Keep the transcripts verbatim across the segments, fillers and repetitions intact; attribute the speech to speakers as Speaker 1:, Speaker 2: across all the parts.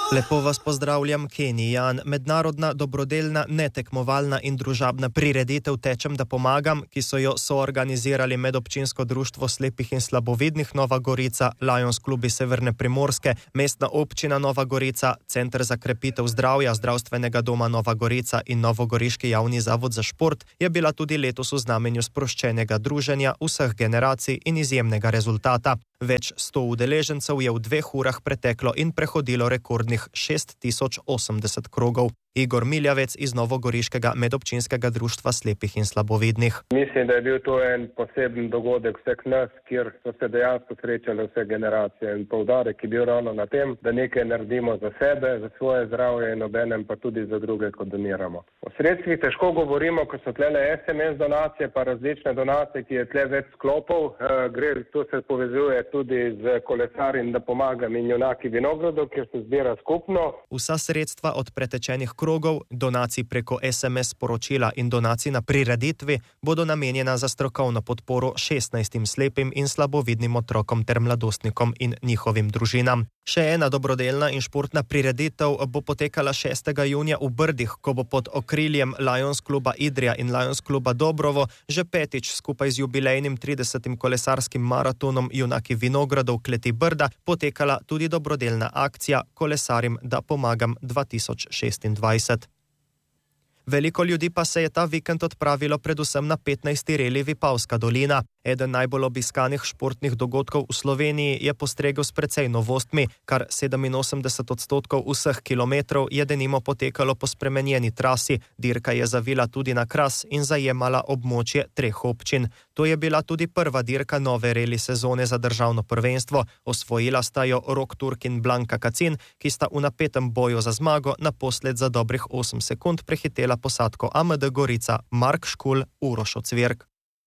Speaker 1: Lepo vas pozdravljam, Kenny Jan. Mednarodna, dobrodelna, netekmovalna in družabna prireditev Tečem, da pomagam, ki so jo soorganizirali Medobčinsko društvo slepih in slabovidnih Nova Gorica, Lions klubi Severne Primorske, Mestna občina Nova Gorica, Center za krepitev zdravja Zdravstvenega doma Nova Gorica in Novogoriški javni zavod za šport, je bila tudi letos v znamenju sproščenega druženja vseh generacij in izjemnega rezultata. Več sto udeležencev je v dveh urah preteklo in prehodilo rekordnih šest tisoč osemdeset krogov. Igor Miljavec iz Novogoriškega medobčinskega društva slepih in slabovidnih.
Speaker 2: Mislim, da je bil to en poseben dogodek vseh nas, kjer so se dejansko srečale vse generacije in poudarek je bil ravno na tem, da nekaj naredimo za sebe, za svoje zdravje in obenem pa tudi za druge, ko doniramo. O sredstvih težko govorimo, ko so tlele es em es donacije pa različne donacije, ki je tle več sklopov. E, gre, to se povezuje tudi z kolesarjem, da pomagam in junaki vinogradov, kjer se zbira skupno.
Speaker 1: Vsa sredstva od pretečenih krogov, donacij preko es em es sporočila in donacij na prireditvi bodo namenjena za strokovno podporo šestnajstim slepim in slabovidnim otrokom ter mladostnikom in njihovim družinam. Še ena dobrodelna in športna prireditev bo potekala šestega junija v Brdih, ko bo pod okriljem Lions kluba Idrija in Lions kluba Dobrovo že petič skupaj z jubilejnim tridesetim kolesarskim maratonom Junaki vinogradov Kleti Brda potekala tudi dobrodelna akcija Kolesarim, da pomagam dva tisoč šestindvajset. Veliko ljudi pa se je ta vikend odpravilo predvsem na petnajsti reli Vipavska dolina. Eden najbolj obiskanih športnih dogodkov v Sloveniji je postregel s precej novostmi, kar sedeminosemdeset odstotkov vseh kilometrov je denimo potekalo po spremenjeni trasi, dirka je zavila tudi na Kras in zajemala območje treh občin. To je bila tudi prva dirka nove reli sezone za državno prvenstvo, osvojila sta jo Rok Turk in Blanka Kacin, ki sta v napetem boju za zmago naposled za dobrih osem sekund prehitela posadko A M D Gorica, Mark Škul, Uroš Ocvirk.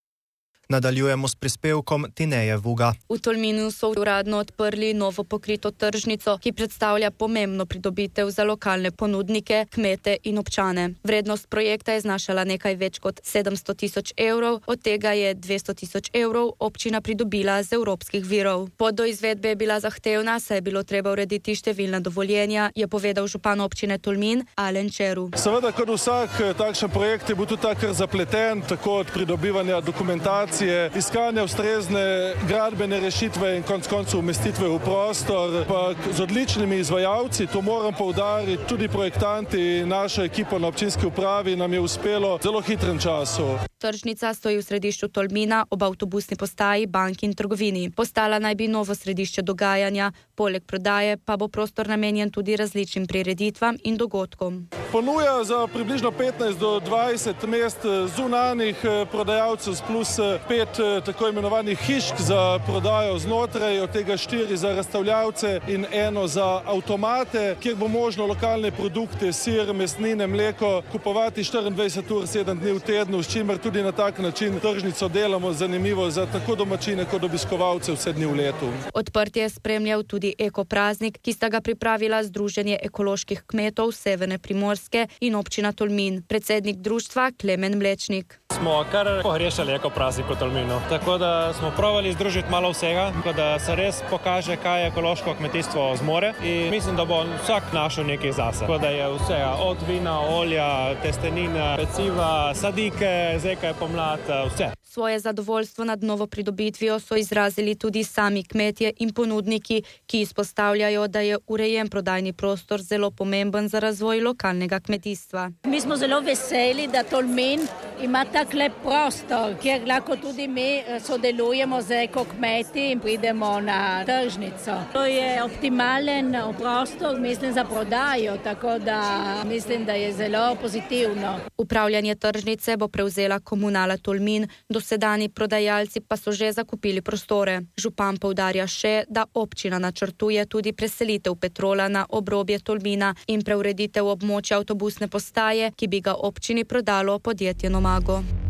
Speaker 1: Nadaljujemo s prispevkom Tineje Vuga.
Speaker 3: V Tolminu so uradno odprli novo pokrito tržnico, ki predstavlja pomembno pridobitev za lokalne ponudnike, kmete in občane. Vrednost projekta je znašala nekaj več kot sedemsto tisoč evrov, od tega je dvesto tisoč evrov občina pridobila z evropskih virov. Pot do izvedbe je bila zahtevna, saj je bilo treba urediti številna dovoljenja, je povedal župan občine Tolmin Alen Čeru.
Speaker 4: Seveda, kot vsak takšen projekt je bil tudi takr zapleten, tako od pridobivanja dokumentacije, iskanja ustrezne gradbene rešitve in konec koncev umestitve v prostor, pa z odličnimi izvajalci, to moram poudariti, tudi projektanti, naša ekipa na občinski upravi nam je uspelo v zelo hitrem času.
Speaker 3: Tržnica stoji v središču Tolmina, ob avtobusni postaji, banki in trgovini. Postala naj bi novo središče dogajanja, poleg prodaje pa bo prostor namenjen tudi različnim prireditvam in dogodkom.
Speaker 4: Ponuja za približno petnajst do dvajset mest zunanjih prodajalcev plus pet tako imenovanih hišk za prodajo znotraj, od tega štiri za razstavljavce in eno za avtomate, kjer bo možno lokalne produkte, sir, mesnine, mleko kupovati štiriindvajset ur, sedem dni v tednu, s čimer tudi na tak način tržnico delamo zanimivo za tako domačine kot obiskovalce vse dni v letu.
Speaker 3: Odprtje je spremljal tudi eko praznik, ki sta ga pripravila Združenje ekoloških kmetov Severne Primorske in občina Tolmin. Predsednik društva Klemen Mlečnik.
Speaker 5: Smo kar pogrešali eko praznik v Tolminu, tako da smo probali združiti malo vsega, da se res pokaže, kaj ekološko kmetijstvo zmore in mislim, da bo vsak našel nekaj zase. Tako da je vsega, od vina, olja, testenine, peciva, sadike, zdaj kaj je pomlad, vse.
Speaker 3: Svoje zadovoljstvo nad novo pridobitvijo so izrazili tudi sami kmetje in ponudniki, ki izpostavljajo, da je urejen prodajni prostor zelo pomemben za razvoj lokalnega kmetijstva.
Speaker 6: Mi smo zelo veseli, da Tolmin ima tak lep prostor, kjer lahko tudi mi sodelujemo z ekokmeti in pridemo na tržnico. To je optimalen prostor, mislim, za prodajo, tako da mislim, da je zelo pozitivno.
Speaker 3: Upravljanje tržnice bo prevzela komunala Tolmin, dosedanji prodajalci pa so že zakupili prostore. Župan poudarja še, da občina načrtuje tudi preselitev Petrola na obrobje Tolmina in preureditev območja avtobusne postaje, ki bi ga občini prodalo podjetje Nomago.